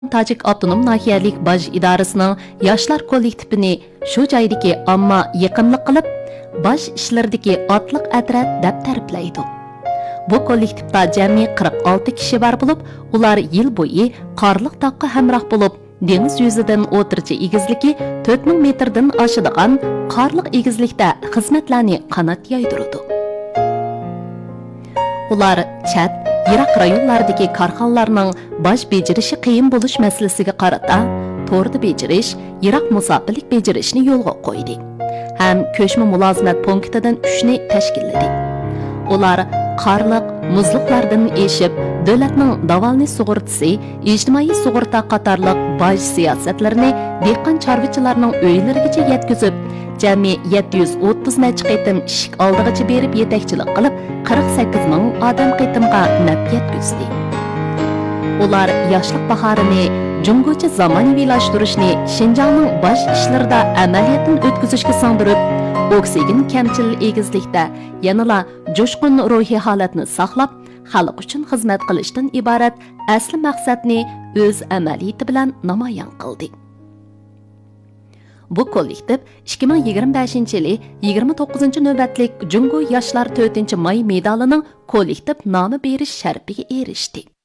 Tajik Avtonom nahiyalik Baj idorasining yoshlar kollektivini shu joydagi omma yaqinlik qilib, Baj ishlaridagi otliq atrat deb ta'riflaydi. Bu kollektivda jami 46 kishi bor bo'lib, ular yil bo'yi qorliq taqqa hamroh bo'lib, dengiz yuzidan o'tirchi egizligi 4000 metrdan oshadigan qorliq egizlikda xizmatlarni qanot yoydirdi. Ular chat Iroq rayonlaridagi korxonalarning bosh bejirishi qiyin bo'lish masalasiga qarata to'rda bejirish, Iroq musofirlik bejirishni yo'lga qo'ydi. Ham ko'chma mulozimat punktidan 3 ni tashkilladi. Ular qorliq, muzliqlardan eshib, davlatning davolni sug'urtasi, ijtimoiy sug'urta qatorliq boj siyosatlarini dehqon chorvachilarning uylarigacha yetkazib, jami 730 necha qitim ishik oldigacha berib yetakchilik qilib, 48 ming odam qitimga naf yetkazdi. Ular yoshlik bahorini Jungocha zamonaviylashtirishni Xinjiangning bosh ishlarida amaliyotdan o'tkazishga singdirib, oksigen kamchil egizlikda yanala jo'shqin ruhiy holatni saqlab, xalq uchun xizmat qilishdan iborat asli maqsadni o'z amaliyati bilan namoyon qildi. Bu kollektiv 2025-yili 29-navbatlik Jungo yoshlar 4-may medalining kollektiv nomi berish sharafiga erishdi.